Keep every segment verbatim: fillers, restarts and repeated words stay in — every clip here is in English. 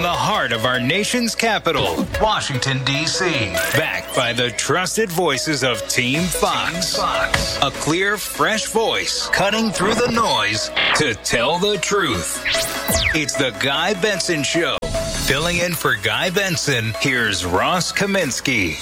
the heart of our nation's capital, Washington, D C Backed by the trusted voices of Team Fox. Fox. A clear, fresh voice cutting through the noise to tell the truth. It's the Guy Benson Show. Filling in for Guy Benson, here's Ross Kaminsky.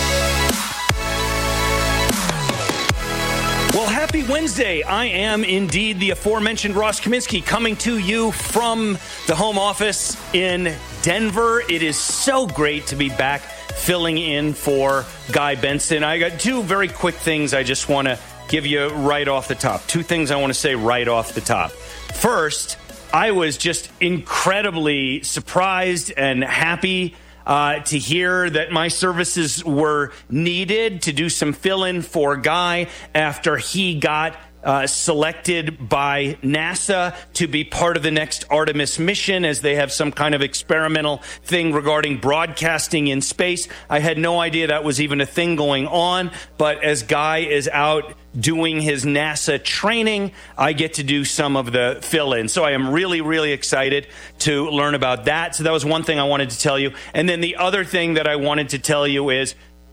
Well, happy Wednesday. I am indeed the aforementioned Ross Kaminsky, coming to you from the home office in Denver. It is so great to be back filling in for Guy Benson. I got two very quick things I just want to give you right off the top. Two things I want to say right off the top. First, I was just incredibly surprised and happy Uh, to hear that my services were needed to do some fill-in for Guy after he got uh, selected by NASA to be part of the next Artemis mission, as they have some kind of experimental thing regarding broadcasting in space. I had no idea that was even a thing going on, but as Guy is out doing his NASA training, I get to do some of the fill-in. So I am really, really excited to learn about that. So that was one thing I wanted to tell you. And then the other thing that I wanted to tell you is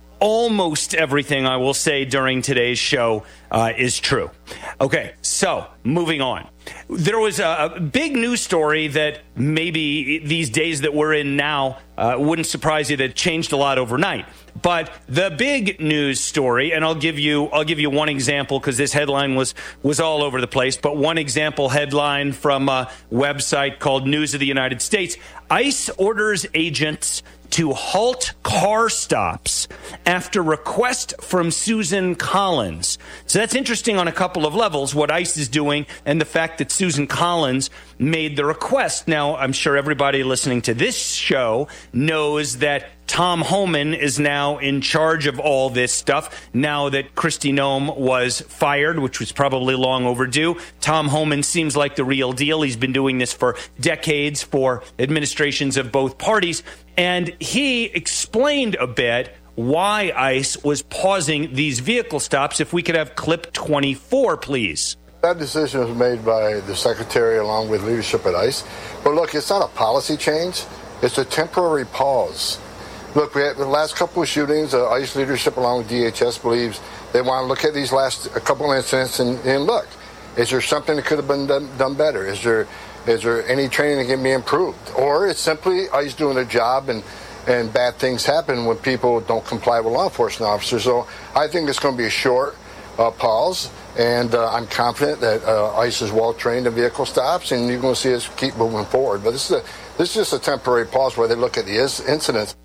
almost everything I will say during today's show uh, is true. Okay, so moving on. There was a, a big news story that maybe these days that we're in now uh, wouldn't surprise you, that changed a lot overnight. But the big news story, and I'll give you I'll give you one example, because this headline was was all over the place. But one example headline from a website called News of the United States: ICE orders agents to halt car stops after request from Susan Collins. So that's interesting on a couple of levels, what ICE is doing and the fact that Susan Collins made the request. Now, I'm sure everybody listening to this show knows that Tom Homan is now in charge of all this stuff, now that Kristi Noem was fired, which was probably long overdue. Tom Homan seems like the real deal. He's been doing this for decades for administrations of both parties. And he explained a bit why ICE was pausing these vehicle stops. If we could have clip twenty-four, please. That decision was made by the Secretary along with leadership at ICE. But look, it's not a policy change. It's a temporary pause. Look, we had the last couple of shootings. Uh, ICE leadership along with D H S believes they want to look at these last a couple of incidents and, and look, is there something that could have been done, done better? Is there is there any training that can be improved? Or it's simply ICE doing their job, and, and bad things happen when people don't comply with law enforcement officers. So I think it's going to be a short uh, pause, and uh, I'm confident that uh, ICE is well trained in vehicle stops, and you're going to see us keep moving forward. But this is a, this is just a temporary pause where they look at the incidents.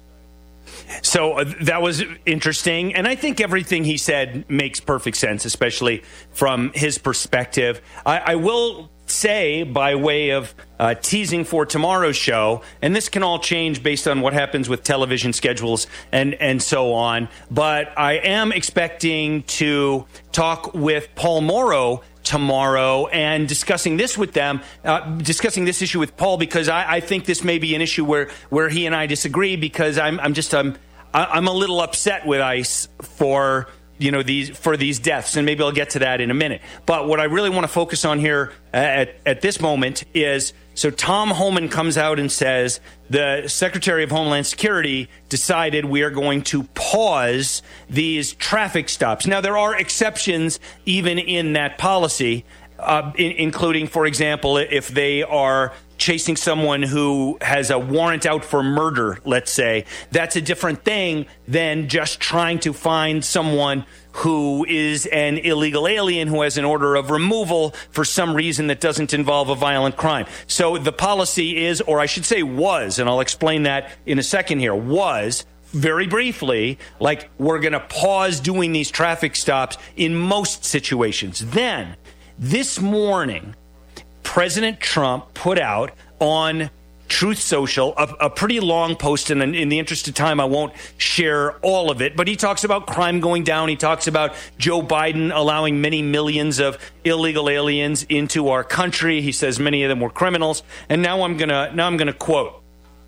So uh, that was interesting, and I think everything he said makes perfect sense, especially from his perspective. I, I will say, by way of uh, teasing for tomorrow's show, and this can all change based on what happens with television schedules and, and so on, but I am expecting to talk with Paul Morrow tomorrow and discussing this with them, uh, discussing this issue with Paul, because I, I think this may be an issue where, where he and I disagree, because I'm, I'm just um, I'm a little upset with ICE for you know these for these deaths, and maybe I'll get to that in a minute. But what I really want to focus on here at, at this moment is, so Tom Homan comes out and says the Secretary of Homeland Security decided we are going to pause these traffic stops. Now, there are exceptions even in that policy, uh, in, including, for example, if they are chasing someone who has a warrant out for murder, let's say. That's a different thing than just trying to find someone who is an illegal alien who has an order of removal for some reason that doesn't involve a violent crime. So the policy is, or I should say was, and I'll explain that in a second here, was, very briefly, like, we're going to pause doing these traffic stops in most situations. Then, this morning, President Trump put out on Truth Social a, a pretty long post, and in, in the interest of time, I won't share all of it, but he talks about crime going down. He talks about Joe Biden allowing many millions of illegal aliens into our country. He says many of them were criminals. And now I'm gonna now I'm gonna quote,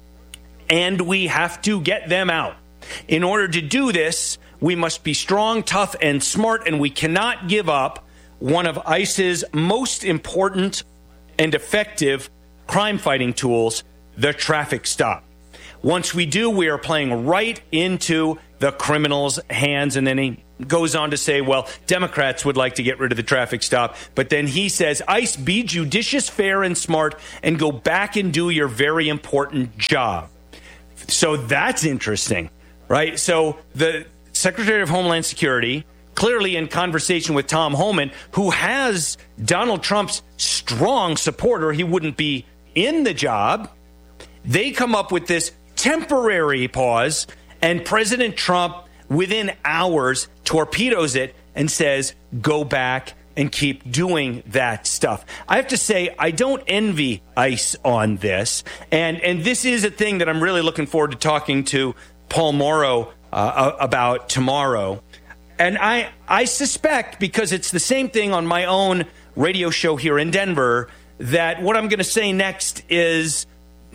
"And we have to get them out. In order to do this, we must be strong, tough, and smart, and we cannot give up one of ICE's most important and effective crime-fighting tools, the traffic stop. Once we do, we are playing right into the criminals' hands. And then he goes on to say, well, Democrats would like to get rid of the traffic stop. But then he says, ICE, be judicious, fair, and smart, and go back and do your very important job. So that's interesting, right? So the Secretary of Homeland Security, clearly in conversation with Tom Homan, who has Donald Trump's strong support, or he wouldn't be in the job, they come up with this temporary pause, and President Trump, within hours, torpedoes it and says, go back and keep doing that stuff. I have to say, I don't envy ICE on this. And, and this is a thing that I'm really looking forward to talking to Paul Mauro uh, about tomorrow. And I, I suspect, because it's the same thing on my own radio show here in Denver, that what I'm going to say next is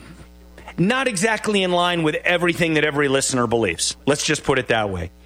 not exactly in line with everything that every listener believes. Let's just put it that way.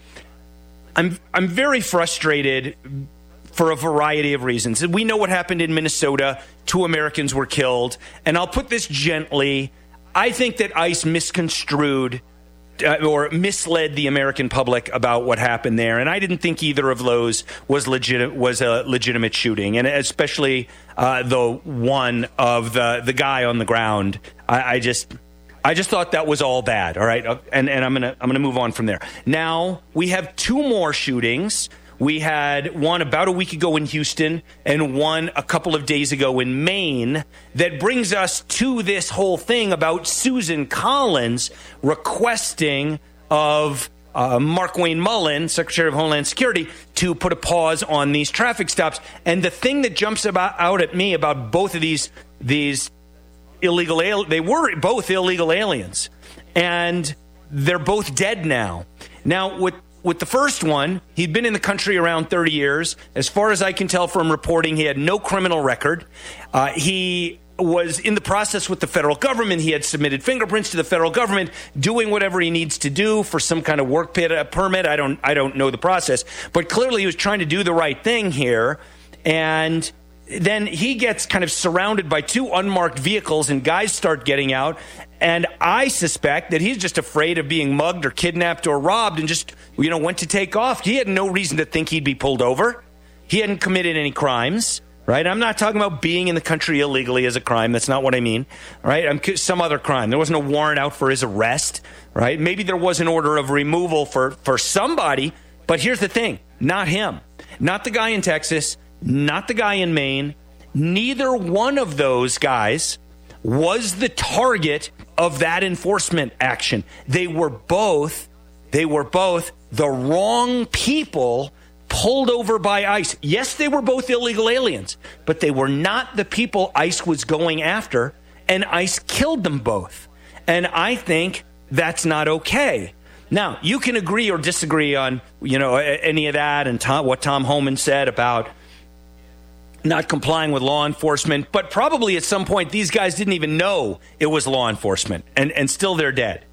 I'm I'm very frustrated for a variety of reasons. We know what happened in Minnesota. Two Americans were killed. And I'll put this gently. I think that ICE misconstrued uh, or misled the American public about what happened there. And I didn't think either of those was legit was a legitimate shooting, and especially uh, the one of the, the guy on the ground. I, I just... I just thought that was all bad, all right? And and I'm gonna I'm gonna move on from there. Now we have two more shootings. We had one about a week ago in Houston and one a couple of days ago in Maine. That brings us to this whole thing about Susan Collins requesting of uh, Markwayne Mullin, Secretary of Homeland Security, to put a pause on these traffic stops. And the thing that jumps about out at me about both of these these. illegal al- they were both illegal aliens, and they're both dead now. Now, with with the first one, he'd been in the country around thirty years. As far as I can tell from reporting, he had no criminal record. Uh, he was in the process with the federal government. He had submitted fingerprints to the federal government, doing whatever he needs to do for some kind of work permit. I don't I don't know the process, but clearly he was trying to do the right thing here. And then he gets kind of surrounded by two unmarked vehicles, and guys start getting out. And I suspect that he's just afraid of being mugged or kidnapped or robbed, and just, you know, went to take off. He had no reason to think he'd be pulled over. He hadn't committed any crimes, right? I'm not talking about being in the country illegally as a crime. That's not what I mean, right? I'm, some other crime. There wasn't a warrant out for his arrest, right? Maybe there was an order of removal for, for somebody, but here's the thing. Not him. Not the guy in Texas. Not the guy in Maine. Neither one of those guys was the target of that enforcement action. They were both, they were both the wrong people pulled over by ICE. Yes, they were both illegal aliens, but they were not the people ICE was going after, and ICE killed them both. And I think that's not okay. Now, you can agree or disagree on, you know, any of that and Tom, what Tom Homan said about not complying with law enforcement, but probably at some point these guys didn't even know it was law enforcement, and, and still they're dead.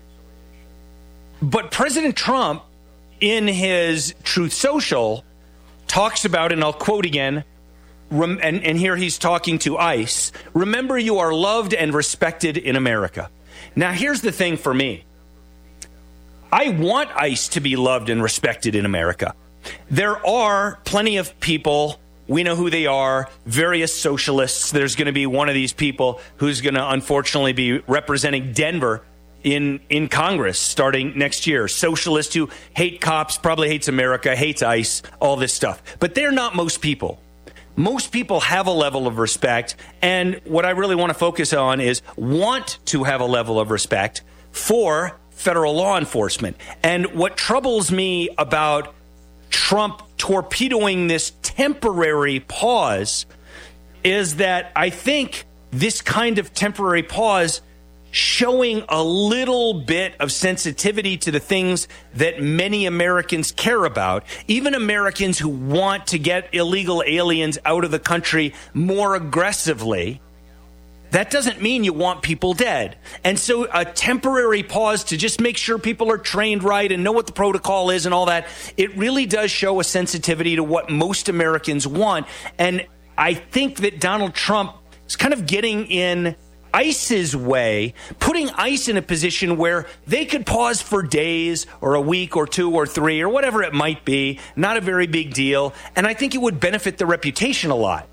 But President Trump, in his Truth Social, talks about, and I'll quote again, rem, and, and here he's talking to ICE, remember you are loved and respected in America. Now, here's the thing for me. I want ICE to be loved and respected in America. There are plenty of people. We know who they are, various socialists. There's going to be one of these people who's going to unfortunately be representing Denver in, in Congress starting next year. Socialists who hate cops, probably hates America, hates ICE, all this stuff. But they're not most people. Most people have a level of respect. And what I really want to focus on is want to have a level of respect for federal law enforcement. And what troubles me about Trump torpedoing this temporary pause is that I think this kind of temporary pause showing a little bit of sensitivity to the things that many Americans care about, even Americans who want to get illegal aliens out of the country more aggressively. That doesn't mean you want people dead. And so a temporary pause to just make sure people are trained right and know what the protocol is and all that, it really does show a sensitivity to what most Americans want. And I think that Donald Trump is kind of getting in ICE's way, putting ICE in a position where they could pause for days or a week or two or three or whatever it might be, not a very big deal, and I think it would benefit the reputation a lot.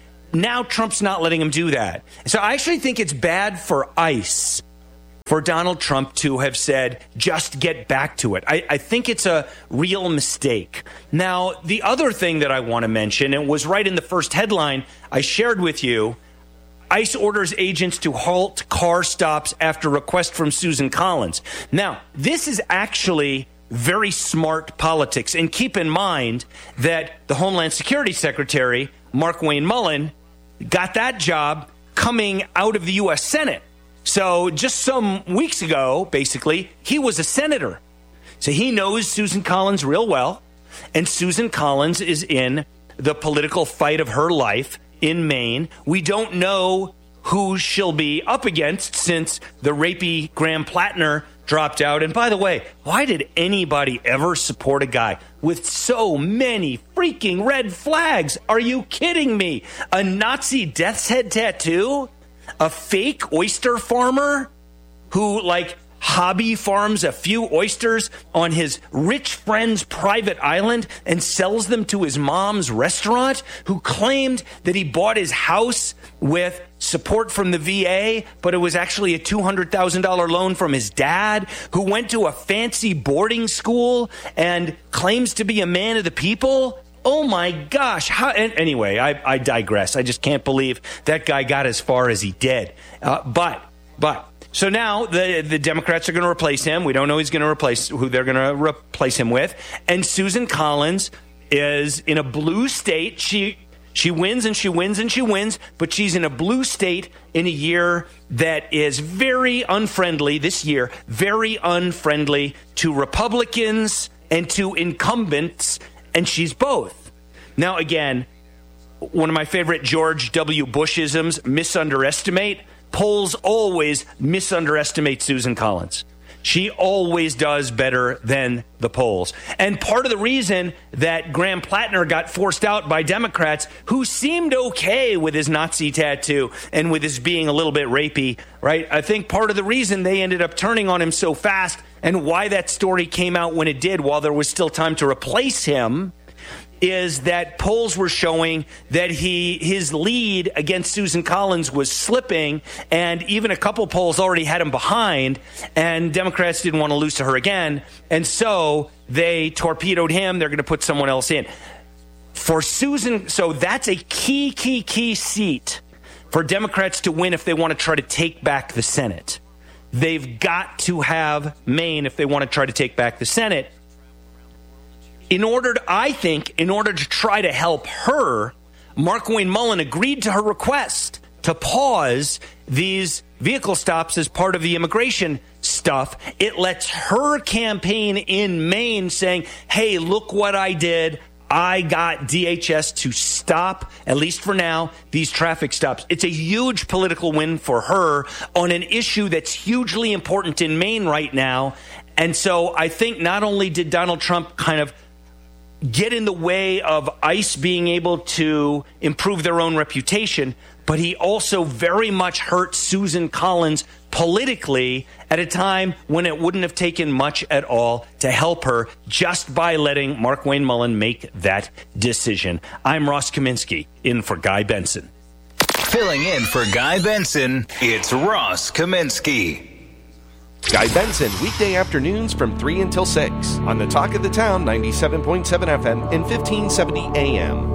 Now Trump's not letting him do that. So I actually think it's bad for ICE for Donald Trump to have said, just get back to it. I, I think it's a real mistake. Now, the other thing that I want to mention, and it was right in the first headline I shared with you, ICE orders agents to halt car stops after request from Susan Collins. Now, this is actually very smart politics. And keep in mind that the Homeland Security Secretary, Markwayne Mullin, got that job coming out of the U S Senate. So just some weeks ago, basically, he was a senator. So he knows Susan Collins real well. And Susan Collins is in the political fight of her life in Maine. We don't know who she'll be up against since the rapey Graham Plattner dropped out. And by the way, why did anybody ever support a guy with so many freaking red flags? Are you kidding me? A Nazi death's head tattoo? A fake oyster farmer who, like, hobby farms a few oysters on his rich friend's private island and sells them to his mom's restaurant, who claimed that he bought his house with support from the V A, but it was actually a two hundred thousand dollars loan from his dad, who went to a fancy boarding school and claims to be a man of the people. Oh, my gosh. How, anyway, I, I digress. I just can't believe that guy got as far as he did. Uh, but, but, so now the, the Democrats are going to replace him. We don't know who's going to replace, who they're going to replace him with. And Susan Collins is in a blue state. She, she wins and she wins and she wins, but she's in a blue state in a year that is very unfriendly, this year, very unfriendly to Republicans and to incumbents. And she's both. Now, again, one of my favorite George W. Bush-isms, misunderestimate. Polls always misunderestimate Susan Collins. She always does better than the polls. And part of the reason that Graham Plattner got forced out by Democrats, who seemed okay with his Nazi tattoo and with his being a little bit rapey, right? I think part of the reason they ended up turning on him so fast and why that story came out when it did while there was still time to replace him is that polls were showing that he his lead against Susan Collins was slipping, and even a couple polls already had him behind, and Democrats didn't want to lose to her again, and so they torpedoed him. They're going to put someone else in. For Susan, so that's a key, key, key seat for Democrats to win if they want to try to take back the Senate. They've got to have Maine if they want to try to take back the Senate. In order to, I think, in order to try to help her, Markwayne Mullin agreed to her request to pause these vehicle stops as part of the immigration stuff. It lets her campaign in Maine saying, hey, look what I did. I got D H S to stop, at least for now, these traffic stops. It's a huge political win for her on an issue that's hugely important in Maine right now. And so I think not only did Donald Trump kind of get in the way of ICE being able to improve their own reputation, but he also very much hurt Susan Collins politically at a time when it wouldn't have taken much at all to help her just by letting Markwayne Mullin make that decision. I'm Ross Kaminsky, in for Guy Benson. Filling in for Guy Benson, it's Ross Kaminsky. Guy Benson, weekday afternoons from three until six on the Talk of the Town, ninety-seven point seven F M and fifteen seventy A M.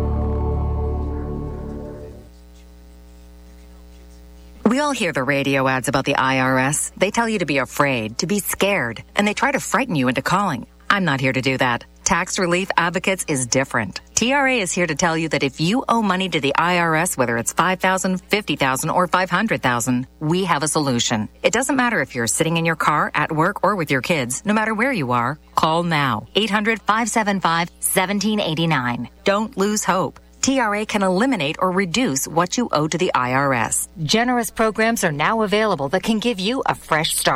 We all hear the radio ads about the I R S. They tell you to be afraid, to be scared, and they try to frighten you into calling. I'm not here to do that. Tax Relief Advocates is different. T R A is here to tell you that if you owe money to the I R S, whether it's five thousand dollars, fifty thousand dollars, or five hundred thousand dollars, we have a solution. It doesn't matter if you're sitting in your car, at work, or with your kids. No matter where you are, call now. eight hundred, five seven five, one seven eight nine. Don't lose hope. T R A can eliminate or reduce what you owe to the I R S. Generous programs are now available that can give you a fresh start.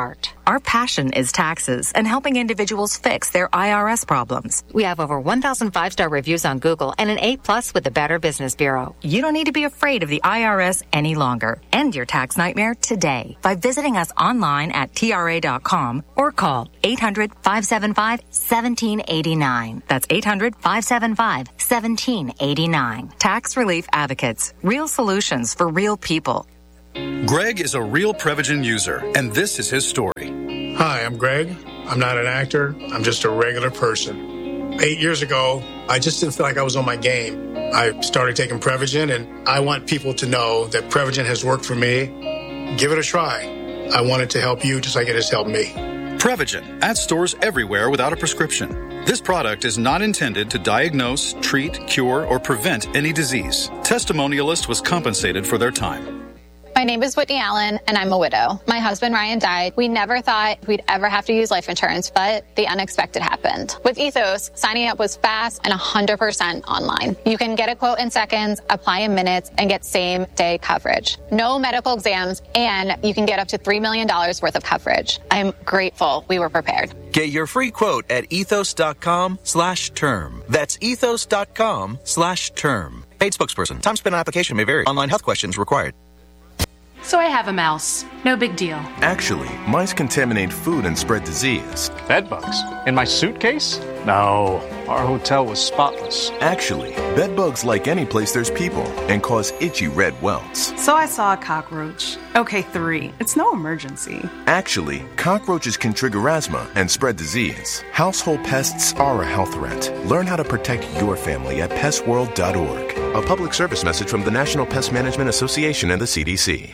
Our passion is taxes and helping individuals fix their I R S problems. We have over one thousand five-star reviews on Google and an A plus with the Better Business Bureau. You don't need to be afraid of the I R S any longer. End your tax nightmare today by visiting us online at T R A dot com or call eight hundred, five seven five, one seven eight nine. That's eight hundred, five seven five, one seven eight nine. Tax Relief Advocates. Real solutions for real people. Greg is a real Prevagen user, and this is his story. Hi, I'm Greg. I'm not an actor. I'm just a regular person. Eight years ago, I just didn't feel like I was on my game. I started taking Prevagen, and I want people to know that Prevagen has worked for me. Give it a try. I want it to help you just like it has helped me. Prevagen, at stores everywhere without a prescription. This product is not intended to diagnose, treat, cure, or prevent any disease. Testimonialist was compensated for their time. My name is Whitney Allen, and I'm a widow. My husband, Ryan, died. We never thought we'd ever have to use life insurance, but the unexpected happened. With Ethos, signing up was fast and one hundred percent online. You can get a quote in seconds, apply in minutes, and get same-day coverage. No medical exams, and you can get up to three million dollars worth of coverage. I'm grateful we were prepared. Get your free quote at ethos.com slash term. That's ethos.com slash term. Paid spokesperson. Time spent on application may vary. Online health questions required. So I have a mouse. No big deal. Actually, mice contaminate food and spread disease. Bed bugs? In my suitcase? No, our hotel was spotless. Actually, bed bugs like any place there's people and cause itchy red welts. So I saw a cockroach. Okay, three. It's no emergency. Actually, cockroaches can trigger asthma and spread disease. Household pests are a health threat. Learn how to protect your family at pest world dot org. A public service message from the National Pest Management Association and the C D C.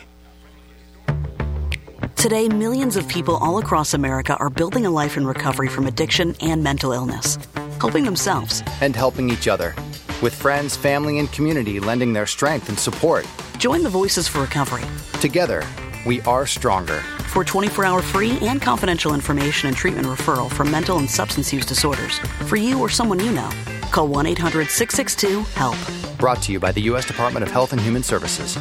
Today, millions of people all across America are building a life in recovery from addiction and mental illness, helping themselves and helping each other, with friends, family, and community lending their strength and support. Join the Voices for Recovery. Together, we are stronger. For twenty-four hour free and confidential information and treatment referral for mental and substance use disorders, for you or someone you know, call one eight hundred, six six two, HELP. Brought to you by the U S Department of Health and Human Services.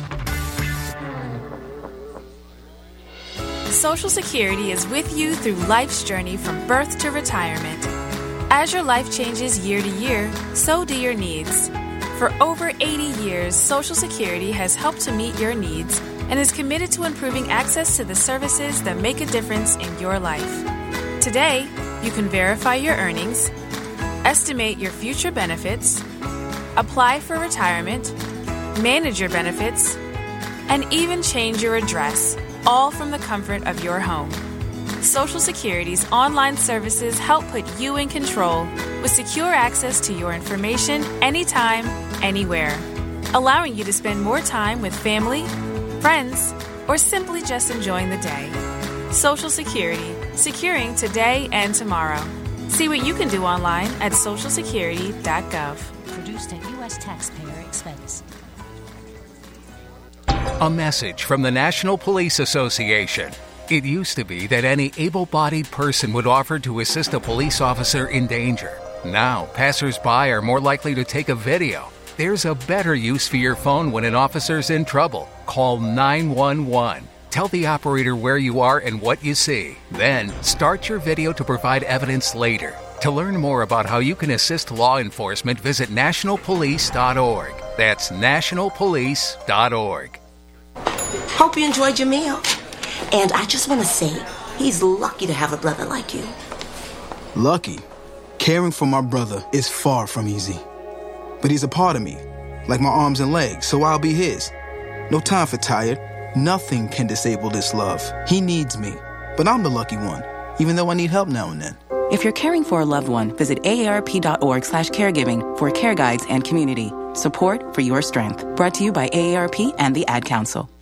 Social Security is with you through life's journey from birth to retirement. As your life changes year to year, so do your needs. For over eighty years, Social Security has helped to meet your needs and is committed to improving access to the services that make a difference in your life. Today, you can verify your earnings, estimate your future benefits, apply for retirement, manage your benefits, and even change your address, all from the comfort of your home. Social Security's online services help put you in control with secure access to your information anytime, anywhere, allowing you to spend more time with family, friends, or simply just enjoying the day. Social Security, securing today and tomorrow. See what you can do online at social security dot gov. Produced at U S taxpayer expense. A message from the National Police Association. It used to be that any able-bodied person would offer to assist a police officer in danger. Now, passers-by are more likely to take a video. There's a better use for your phone when an officer's in trouble. Call nine one one. Tell the operator where you are and what you see. Then, start your video to provide evidence later. To learn more about how you can assist law enforcement, visit national police dot org. That's national police dot org. Hope you enjoyed your meal. And I just want to say, he's lucky to have a brother like you. Lucky? Caring for my brother is far from easy. But he's a part of me, like my arms and legs, so I'll be his. No time for tired. Nothing can disable this love. He needs me, but I'm the lucky one, even though I need help now and then. If you're caring for a loved one, visit A A R P dot org slash caregiving for care guides and community. Support for your strength. Brought to you by A A R P and the Ad Council.